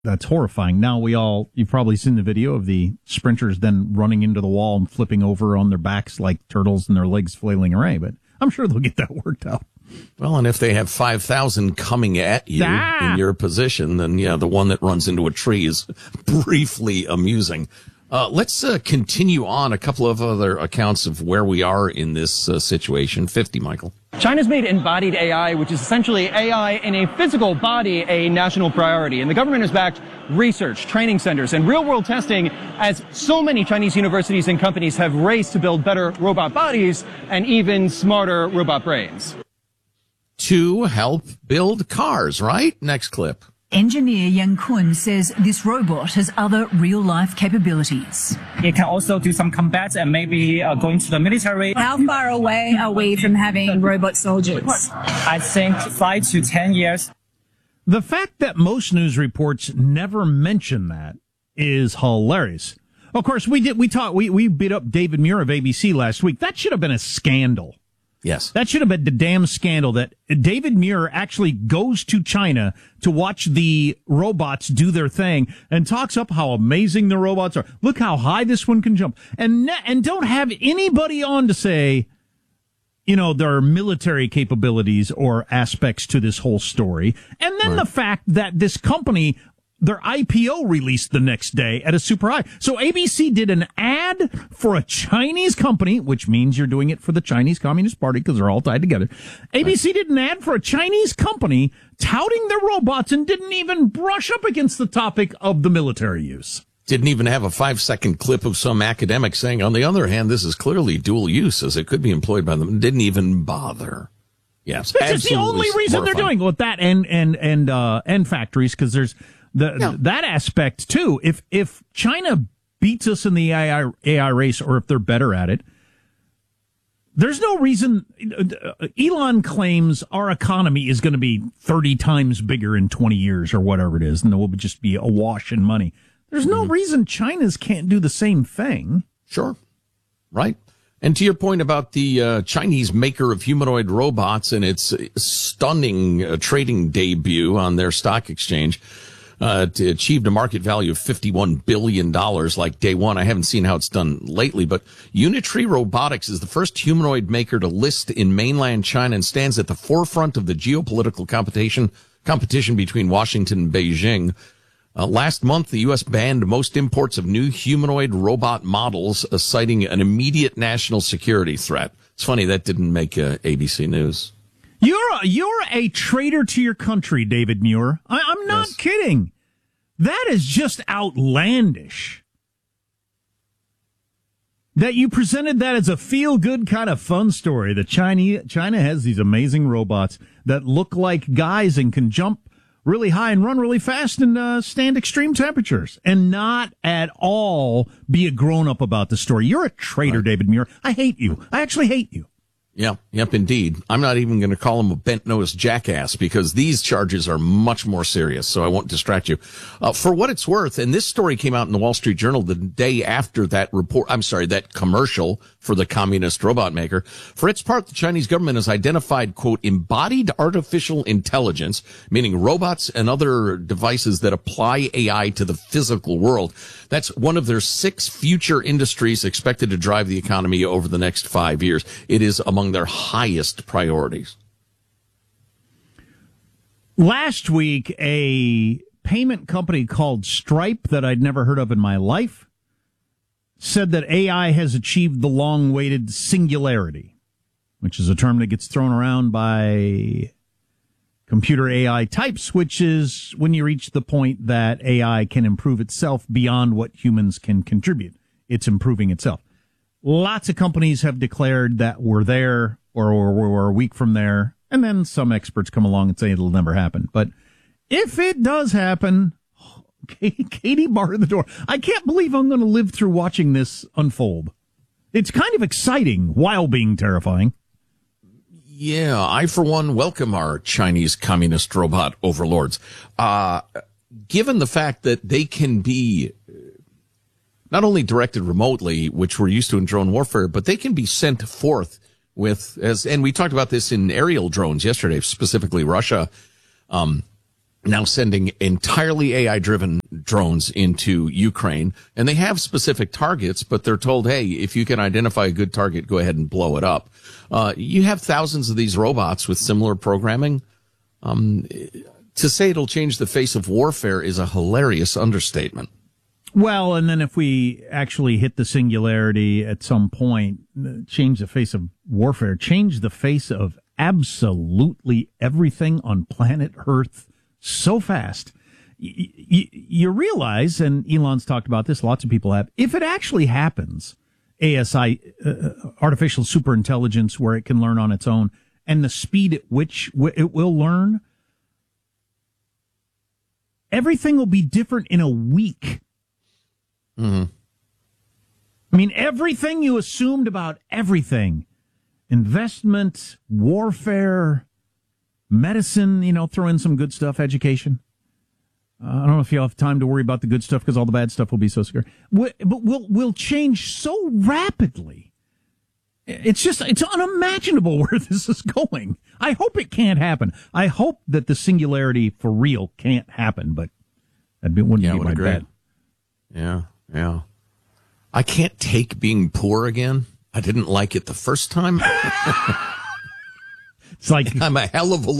That's horrifying. Now you've probably seen the video of the sprinters then running into the wall and flipping over on their backs like turtles and their legs flailing away, but I'm sure they'll get that worked out. Well, and if they have 5,000 coming at you in your position, then yeah, the one that runs into a tree is briefly amusing. Let's continue on a couple of other accounts of where we are in this situation. 50, Michael. China's made embodied AI, which is essentially AI in a physical body, a national priority. And the government has backed research, training centers, and real-world testing as so many Chinese universities and companies have raced to build better robot bodies and even smarter robot brains. To help build cars, right? Next clip. Engineer Yang Kun says this robot has other real-life capabilities. It can also do some combat and maybe go into the military. How far away are we from having robot soldiers? I think 5 to 10 years. The fact that most news reports never mention that is hilarious. Of course, we beat up David Muir of ABC last week. That should have been a scandal. Yes. That should have been the damn scandal that David Muir actually goes to China to watch the robots do their thing and talks up how amazing the robots are. Look how high this one can jump. And don't have anybody on to say, there are military capabilities or aspects to this whole story. And then the fact that this company, their IPO released the next day at a super high. So ABC did an ad for a Chinese company, which means you're doing it for the Chinese Communist Party because they're all tied together. ABC did an ad for a Chinese company touting their robots and didn't even brush up against the topic of the military use. Didn't even have a 5-second clip of some academic saying, on the other hand, this is clearly dual use as it could be employed by them. Didn't even bother. Yes. Which is the only reason they're doing with that and factories, because there's that aspect too. If China beats us in the AI race, or if they're better at it, there's no reason. Elon claims our economy is going to be 30 times bigger in 20 years or whatever it is, and it will just be awash in money. There's no reason China's can't do the same thing. Sure. Right. And to your point about the Chinese maker of humanoid robots and its stunning trading debut on their stock exchange, achieved a market value of $51 billion like day one. I haven't seen how it's done lately, but Unitree Robotics is the first humanoid maker to list in mainland China and stands at the forefront of the geopolitical competition between Washington and Beijing. Last month, the U.S. banned most imports of new humanoid robot models, citing an immediate national security threat. It's funny that didn't make ABC News. You're a traitor to your country, David Muir. I'm not kidding. That is just outlandish. That you presented that as a feel-good kind of fun story. That China has these amazing robots that look like guys and can jump really high and run really fast and stand extreme temperatures, and not at all be a grown-up about the story. You're a traitor, David Muir. I hate you. I actually hate you. Yeah, yep, indeed. I'm not even going to call him a bent-nosed jackass because these charges are much more serious, so I won't distract you. For what it's worth, and this story came out in the Wall Street Journal the day after that that commercial for the communist robot maker. For its part, the Chinese government has identified, quote, embodied artificial intelligence, meaning robots and other devices that apply AI to the physical world. That's one of their 6 future industries expected to drive the economy over the next 5 years. It is among their highest priorities. Last week, a payment company called Stripe that I'd never heard of in my life said that AI has achieved the long-awaited singularity, which is a term that gets thrown around by computer AI types, which is when you reach the point that AI can improve itself beyond what humans can contribute. It's improving itself. Lots of companies have declared that we're there or we're a week from there, and then some experts come along and say it'll never happen. But if it does happen, Katie barred the door. I can't believe I'm going to live through watching this unfold. It's kind of exciting while being terrifying. Yeah, I, for one, welcome our Chinese communist robot overlords. Given the fact that they can be not only directed remotely, which we're used to in drone warfare, but they can be sent forth with, and we talked about this in aerial drones yesterday, specifically Russia, now sending entirely AI-driven drones into Ukraine, and they have specific targets, but they're told, hey, if you can identify a good target, go ahead and blow it up. You have thousands of these robots with similar programming. To say it'll change the face of warfare is a hilarious understatement. Well, and then if we actually hit the singularity at some point, change the face of warfare, change the face of absolutely everything on planet Earth so fast. You realize, and Elon's talked about this, lots of people have, if it actually happens, ASI, artificial superintelligence, where it can learn on its own, and the speed at which it will learn, everything will be different in a week. Mm-hmm. I mean, everything you assumed about everything, investment, warfare, medicine, throw in some good stuff, education. I don't know if you'll have time to worry about the good stuff because all the bad stuff will be so scary. But we'll change so rapidly. It's unimaginable where this is going. I hope it can't happen. I hope that the singularity for real can't happen, but that wouldn't be my bet. Yeah. I can't take being poor again. I didn't like it the first time. It's like I'm a hell of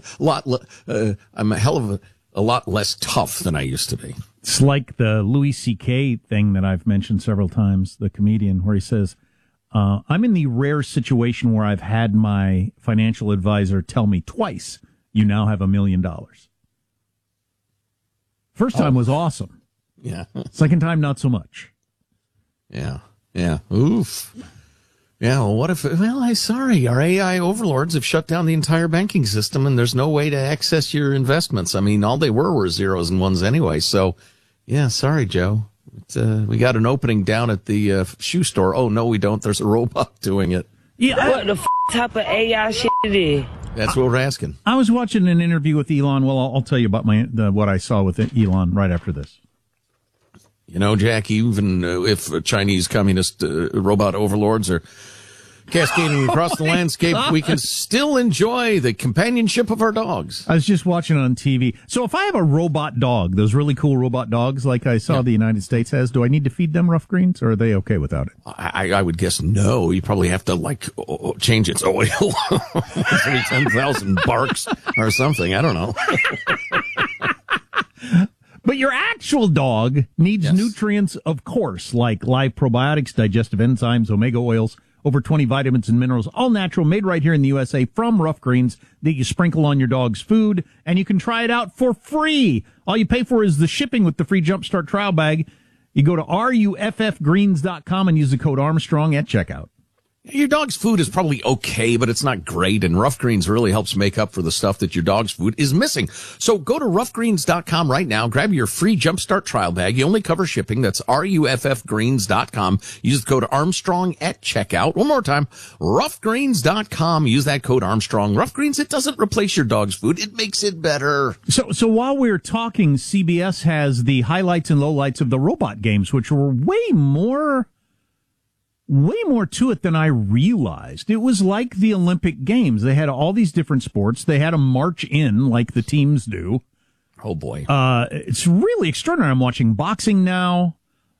a lot less tough than I used to be. It's like the Louis C.K. thing that I've mentioned several times, the comedian, where he says, I'm in the rare situation where I've had my financial advisor tell me twice, you now have $1 million. First time was awesome. Yeah. Second time, not so much. Yeah. Oof. Yeah, well, what if, sorry, our AI overlords have shut down the entire banking system and there's no way to access your investments. I mean, all they were zeros and ones anyway. So, yeah, sorry, Joe. We got an opening down at the shoe store. Oh, no, we don't. There's a robot doing it. Yeah, what the type of AI shit it is? That's what we're asking. I was watching an interview with Elon. Well, I'll tell you about what I saw with Elon right after this. Jack, even if Chinese communist robot overlords are cascading across the landscape, we can still enjoy the companionship of our dogs. I was just watching it on TV. So if I have a robot dog, those really cool robot dogs like I saw the United States has, do I need to feed them rough greens, or are they okay without it? I would guess no. You probably have to, change its oil every 10,000 barks or something. I don't know. But your actual dog needs nutrients, of course, like live probiotics, digestive enzymes, omega oils, over 20 vitamins and minerals, all natural, made right here in the USA from Rough Greens that you sprinkle on your dog's food, and you can try it out for free. All you pay for is the shipping with the free Jumpstart trial bag. You go to ruffgreens.com and use the code Armstrong at checkout. Your dog's food is probably okay, but it's not great, and Rough Greens really helps make up for the stuff that your dog's food is missing. So go to ruffgreens.com right now, grab your free Jumpstart trial bag. You only cover shipping. That's ruffgreens.com. Use the code Armstrong at checkout. One more time, ruffgreens.com. Use that code Armstrong. Rough Greens, it doesn't replace your dog's food. It makes it better. So while we're talking, CBS has the highlights and lowlights of the robot games, which were way more to it than I realized. It was like the Olympic Games. They had all these different sports. They had them march in like the teams do. Oh, boy. It's really extraordinary. I'm watching boxing now,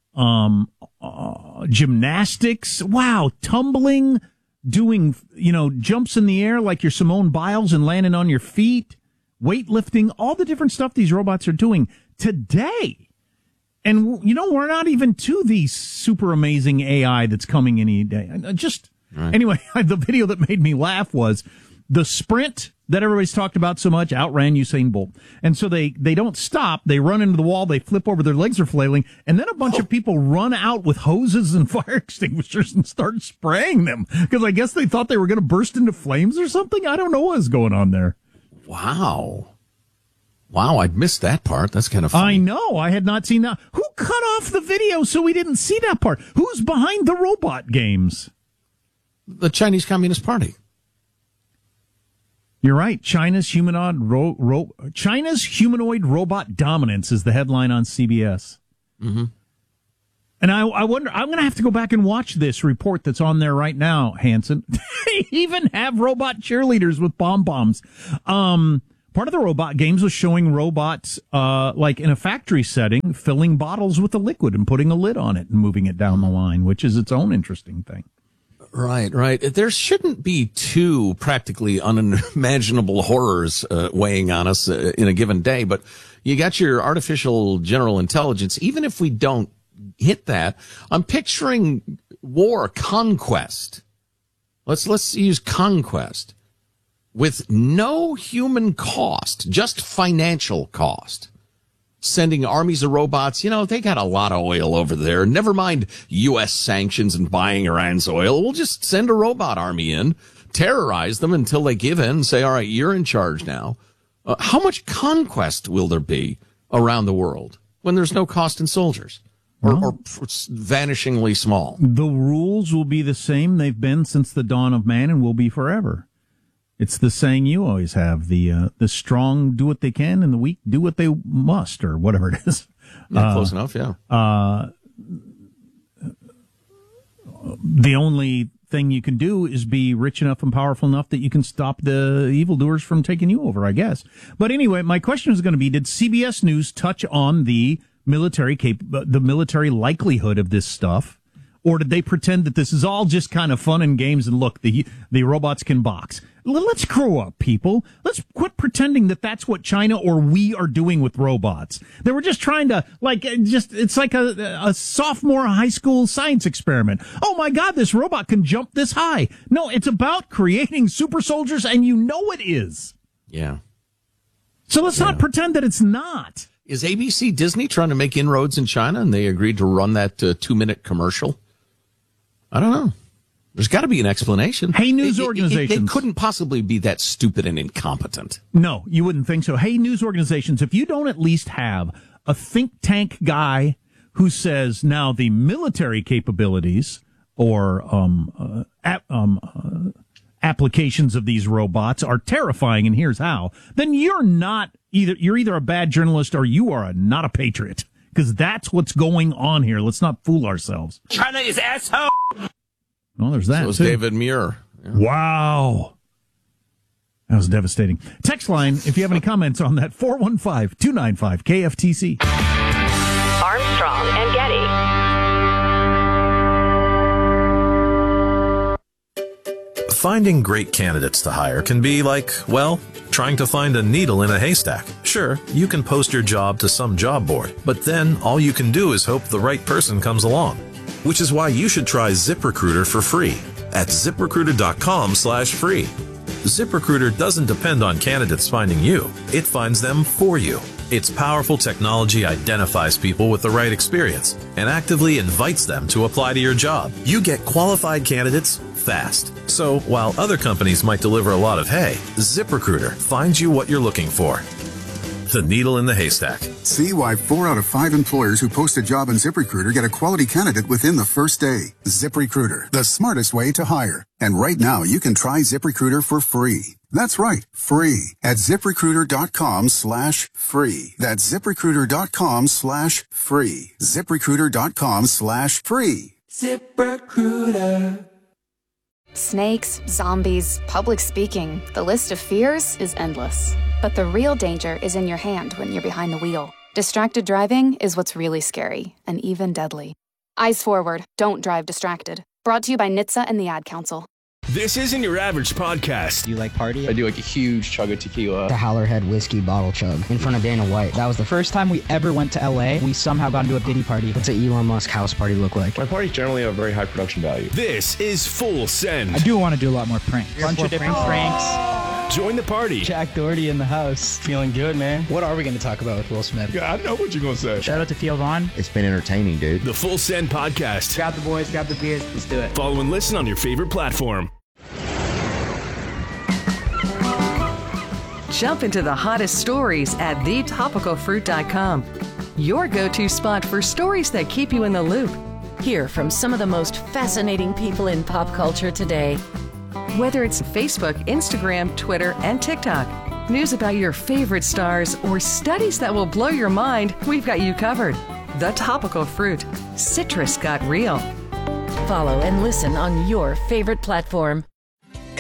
gymnastics. Wow, tumbling, doing, jumps in the air like you're Simone Biles and landing on your feet, weightlifting, all the different stuff these robots are doing today. And, we're not even to the super amazing AI that's coming any day. Anyway, the video that made me laugh was the sprint that everybody's talked about so much outran Usain Bolt. And so they don't stop. They run into the wall. They flip over. Their legs are flailing. And then a bunch of people run out with hoses and fire extinguishers and start spraying them. Because I guess they thought they were going to burst into flames or something. I don't know what was going on there. Wow, I missed that part. That's kind of funny. I know. I had not seen that. Who cut off the video so we didn't see that part? Who's behind the robot games? The Chinese Communist Party. You're right. China's humanoid robot dominance is the headline on CBS. Mm-hmm. And I wonder, I'm going to have to go back and watch this report that's on there right now, Hanson. They even have robot cheerleaders with pom-poms. Part of the robot games was showing robots, like in a factory setting, filling bottles with a liquid and putting a lid on it and moving it down the line, which is its own interesting thing. Right. There shouldn't be two practically unimaginable horrors weighing on us in a given day, but you got your artificial general intelligence. Even if we don't hit that, I'm picturing war, conquest. Let's use conquest with no human cost, just financial cost. Sending armies of robots, they got a lot of oil over there. Never mind U.S. sanctions and buying Iran's oil. We'll just send a robot army in, terrorize them until they give in and say, all right, you're in charge now. How much conquest will there be around the world when there's no cost in soldiers? Or vanishingly small? The rules will be the same they've been since the dawn of man and will be forever. It's the saying you always have, the strong do what they can and the weak do what they must, or whatever it is. Yeah, close enough, yeah. The only thing you can do is be rich enough and powerful enough that you can stop the evildoers from taking you over, I guess. But anyway, my question is going to be, did CBS News touch on the military likelihood of this stuff? Or did they pretend that this is all just kind of fun and games and look, the robots can box? Let's grow up, people. Let's quit pretending that that's what China or we are doing with robots. They were just trying to, it's like a sophomore high school science experiment. Oh my God, this robot can jump this high. No, it's about creating super soldiers, and it is. Yeah. So let's not pretend that it's not. Is ABC Disney trying to make inroads in China and they agreed to run that 2-minute commercial? I don't know. There's got to be an explanation. Hey, news organizations. They couldn't possibly be that stupid and incompetent. No, you wouldn't think so. Hey, news organizations, if you don't at least have a think tank guy who says now the military capabilities or applications of these robots are terrifying and here's how, then you're either a bad journalist or you are not a patriot. Because that's what's going on here. Let's not fool ourselves. China is asshole. Well, there's that. So was David Muir. Yeah. Wow. That was devastating. Text line, if you have any comments on that, 415-295-KFTC. Armstrong and Getty. Finding great candidates to hire can be like, trying to find a needle in a haystack. Sure, you can post your job to some job board, but then all you can do is hope the right person comes along. Which is why you should try ZipRecruiter for free at ZipRecruiter.com/free. ZipRecruiter doesn't depend on candidates finding you. It finds them for you. Its powerful technology identifies people with the right experience and actively invites them to apply to your job. You get qualified candidates fast. So while other companies might deliver a lot of hay, ZipRecruiter finds you what you're looking for. The needle in the haystack. See why 4 out of 5 employers who post a job on ZipRecruiter get a quality candidate within the first day. ZipRecruiter, the smartest way to hire. And right now, you can try ZipRecruiter for free. That's right, free at ZipRecruiter.com/free. That's ZipRecruiter.com/free. ZipRecruiter.com/free. ZipRecruiter. Snakes, zombies, public speaking. The list of fears is endless. But the real danger is in your hand when you're behind the wheel. Distracted driving is what's really scary and even deadly. Eyes forward, don't drive distracted. Brought to you by NHTSA and the Ad Council. This isn't your average podcast. Do you like party? I do like a huge chug of tequila. The Howlerhead whiskey bottle chug in front of Dana White. That was the first time we ever went to LA. We somehow got into a Diddy party. What's an Elon Musk house party look like? My parties generally have very high production value. This is Full Send. I do want to do a lot more pranks. Bunch of different pranks. Join the party. Jack Doherty in the house. Feeling good, man. What are we going to talk about with Will Smith? Yeah, I know what you're going to say. Shout out to Theo Vaughn. It's been entertaining, dude. The Full Send podcast. Grab the boys, grab the beers. Let's do it. Follow and listen on your favorite platform. Jump into the hottest stories at thetopicalfruit.com. Your go-to spot for stories that keep you in the loop. Hear from some of the most fascinating people in pop culture today. Whether it's Facebook, Instagram, Twitter, and TikTok, news about your favorite stars, or studies that will blow your mind, we've got you covered. The Topical Fruit. Citrus got real. Follow and listen on your favorite platform.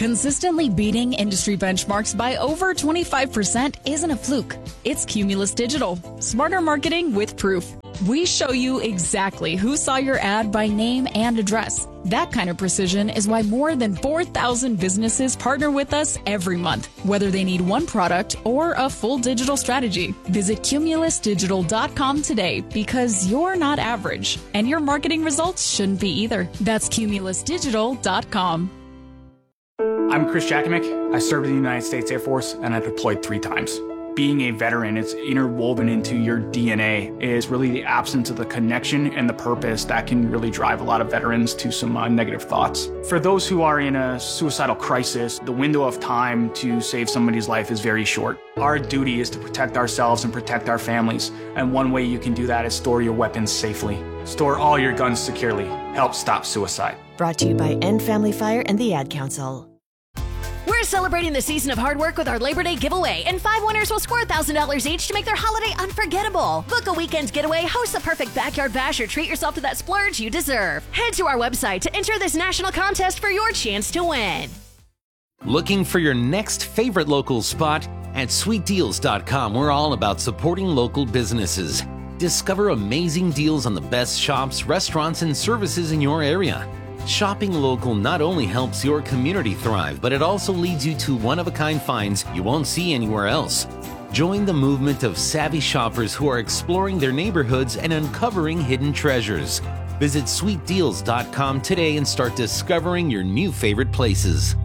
Consistently beating industry benchmarks by over 25% isn't a fluke. It's Cumulus Digital. Smarter marketing with proof. We show you exactly who saw your ad by name and address. That kind of precision is why more than 4,000 businesses partner with us every month, whether they need one product or a full digital strategy. Visit cumulusdigital.com today because you're not average, and your marketing results shouldn't be either. That's cumulusdigital.com. I'm Chris Jakovic. I served in the United States Air Force, and I deployed 3 times. Being a veteran, it's interwoven into your DNA, is really the absence of the connection and the purpose that can really drive a lot of veterans to some negative thoughts. For those who are in a suicidal crisis, the window of time to save somebody's life is very short. Our duty is to protect ourselves and protect our families, and one way you can do that is store your weapons safely. Store all your guns securely. Help stop suicide. Brought to you by End Family Fire and the Ad Council. We're celebrating the season of hard work with our Labor Day giveaway, and 5 winners will score $1,000 each to make their holiday unforgettable. Book a weekend getaway, host the perfect backyard bash, or treat yourself to that splurge you deserve. Head to our website to enter this national contest for your chance to win. Looking for your next favorite local spot? At sweetdeals.com, we're all about supporting local businesses. Discover amazing deals on the best shops, restaurants, and services in your area. Shopping local not only helps your community thrive, but it also leads you to one-of-a-kind finds you won't see anywhere else. Join the movement of savvy shoppers who are exploring their neighborhoods and uncovering hidden treasures. Visit sweetdeals.com today and start discovering your new favorite places.